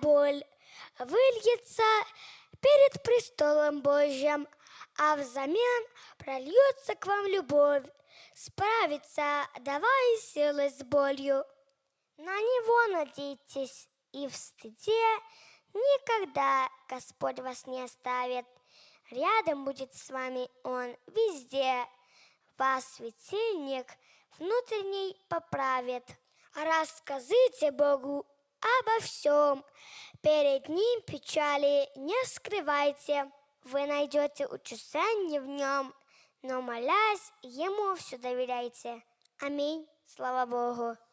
боль выльется перед престолом Божьим, а взамен прольется к вам любовь, справиться давая силы с болью. На Него надейтесь, и в стыде никогда Господь вас не оставит. Рядом будет с вами Он везде. Вас светильник внутренний поправит. Расскажите Богу обо всем. Перед Ним печали не скрывайте. Вы найдете утешение в Нем, но, молясь, Ему все доверяйте. Аминь. Слава Богу.